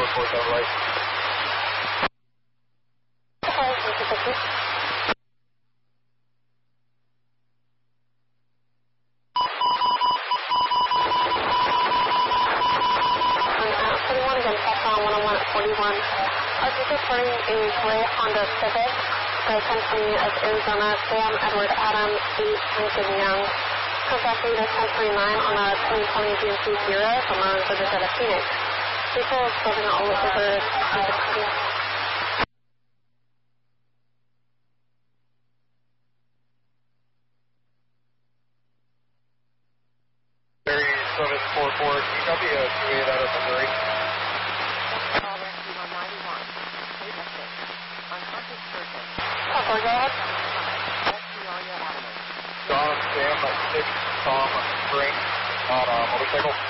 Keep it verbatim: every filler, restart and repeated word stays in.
four seven right. Okay, thank you, thank you. forty-one again, Tesla one oh one at forty-one. I was just reporting a gray Honda Civic, by ten twenty of Arizona, Sam Edward Adam, eight Lincoln Young. Contact leader ten twenty-nine on a twenty twenty G M C Sierra from a visit at Phoenix. People are serving all over the city. seven four four, can you copy a two eight out of Missouri? Oh, go ahead. John, Sam, six, Tom, Frank, on a motorcycle.